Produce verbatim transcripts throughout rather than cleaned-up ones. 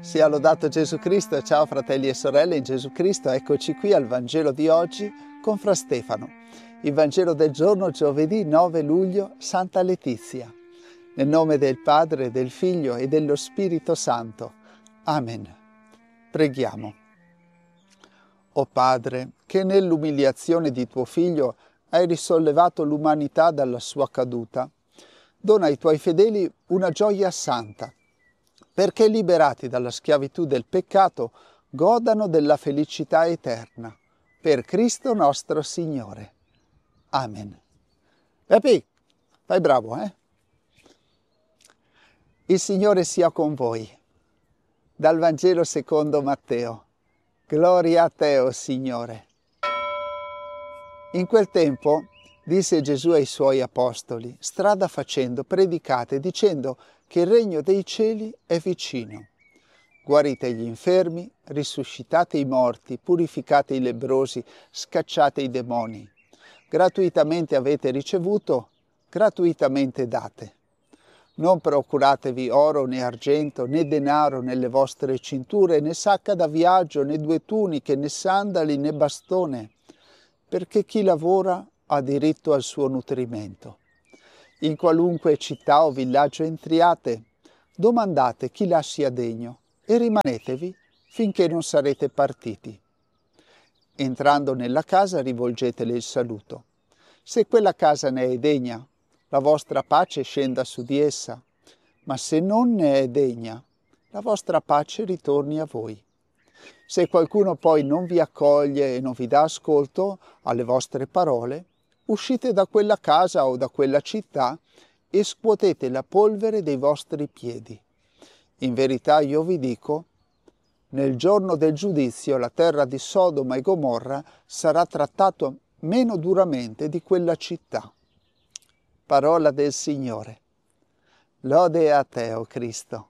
Sia lodato Gesù Cristo. Ciao fratelli e sorelle in Gesù Cristo, eccoci qui al Vangelo di oggi con Fra Stefano. Il Vangelo del giorno, giovedì nove luglio, Santa Letizia. Nel nome del Padre, del Figlio e dello Spirito Santo. Amen. Preghiamo. O Padre, che nell'umiliazione di tuo Figlio hai risollevato l'umanità dalla sua caduta, dona ai tuoi fedeli una gioia santa, perché liberati dalla schiavitù del peccato godano della felicità eterna. Per Cristo nostro Signore. Amen. Pepi, fai bravo, eh? Il Signore sia con voi. Dal Vangelo secondo Matteo. Gloria a te, o Signore. In quel tempo disse Gesù ai suoi apostoli, strada facendo, predicate, dicendo che il regno dei cieli è vicino. Guarite gli infermi, risuscitate i morti, purificate i lebbrosi, scacciate i demoni. Gratuitamente avete ricevuto, gratuitamente date. Non procuratevi oro né argento, né denaro nelle vostre cinture, né sacca da viaggio, né due tuniche, né sandali, né bastone, perché chi lavora ha diritto al suo nutrimento. In qualunque città o villaggio entriate, domandate chi là sia degno e rimanetevi finché non sarete partiti. Entrando nella casa rivolgetele il saluto. Se quella casa ne è degna, la vostra pace scenda su di essa, ma se non ne è degna, la vostra pace ritorni a voi. Se qualcuno poi non vi accoglie e non vi dà ascolto alle vostre parole, uscite da quella casa o da quella città e scuotete la polvere dei vostri piedi. In verità io vi dico, nel giorno del giudizio la terra di Sodoma e Gomorra sarà trattata meno duramente di quella città. Parola del Signore. Lode a te, o Cristo.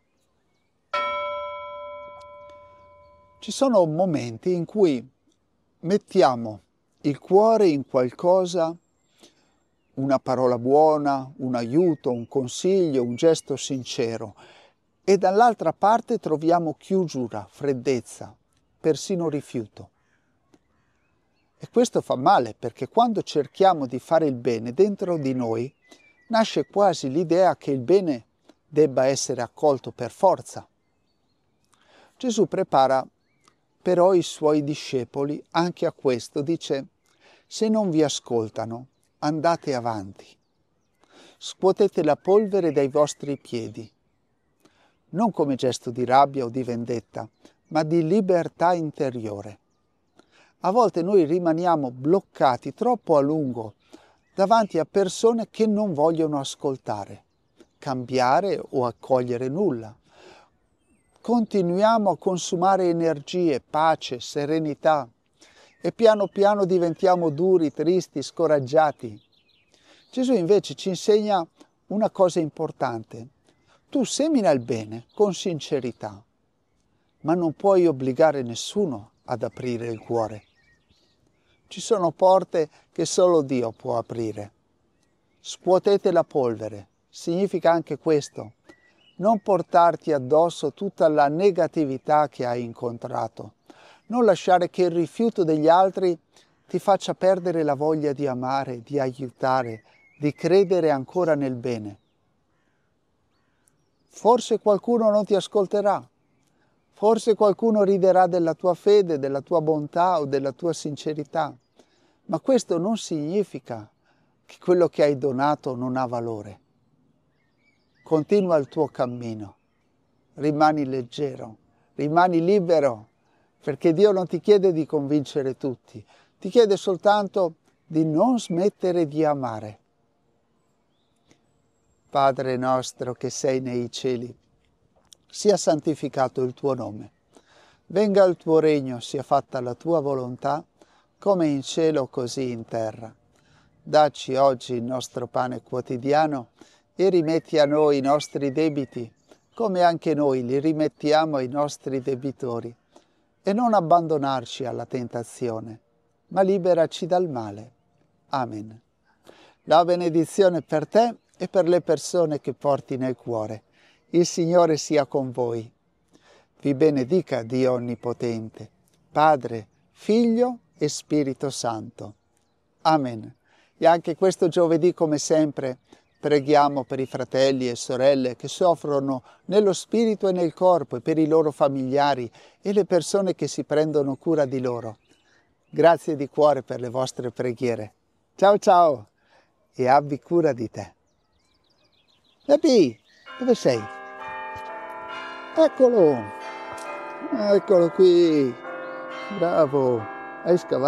Ci sono momenti in cui mettiamo il cuore in qualcosa, una parola buona, un aiuto, un consiglio, un gesto sincero, e dall'altra parte troviamo chiusura, freddezza, persino rifiuto. E questo fa male, perché quando cerchiamo di fare il bene dentro di noi, nasce quasi l'idea che il bene debba essere accolto per forza. Gesù prepara però i suoi discepoli anche a questo, dice: se non vi ascoltano, andate avanti. Scuotete la polvere dai vostri piedi, non come gesto di rabbia o di vendetta, ma di libertà interiore. A volte noi rimaniamo bloccati troppo a lungo davanti a persone che non vogliono ascoltare, cambiare o accogliere nulla. Continuiamo a consumare energie, pace, serenità e piano piano diventiamo duri, tristi, scoraggiati. Gesù invece ci insegna una cosa importante. Tu semina il bene con sincerità, ma non puoi obbligare nessuno ad aprire il cuore. Ci sono porte che solo Dio può aprire. Scuotete la polvere, significa anche questo. Non portarti addosso tutta la negatività che hai incontrato. Non lasciare che il rifiuto degli altri ti faccia perdere la voglia di amare, di aiutare, di credere ancora nel bene. Forse qualcuno non ti ascolterà. Forse qualcuno riderà della tua fede, della tua bontà o della tua sincerità. Ma questo non significa che quello che hai donato non ha valore. Continua il tuo cammino, rimani leggero, rimani libero, perché Dio non ti chiede di convincere tutti, ti chiede soltanto di non smettere di amare. Padre nostro che sei nei cieli, sia santificato il tuo nome. Venga il tuo regno, sia fatta la tua volontà, come in cielo così in terra. Dacci oggi il nostro pane quotidiano e rimetti a noi i nostri debiti, come anche noi li rimettiamo ai nostri debitori. E non abbandonarci alla tentazione, ma liberaci dal male. Amen. La benedizione per te e per le persone che porti nel cuore. Il Signore sia con voi. vi benedica Dio Onnipotente, Padre, Figlio e Spirito Santo. Amen. E anche questo giovedì, come sempre, preghiamo per i fratelli e sorelle che soffrono nello spirito e nel corpo, e per i loro familiari e le persone che si prendono cura di loro. Grazie di cuore per le vostre preghiere. Ciao ciao e abbi cura di te. Pepi, dove sei? Eccolo! Eccolo qui! Bravo! Hai scavato.